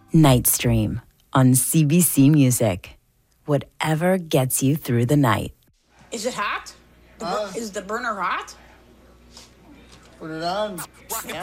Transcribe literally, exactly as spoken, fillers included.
Nightstream on C B C Music. Whatever gets you through the night. Is it hot? The bur- Uh. is the burner hot? Put it on.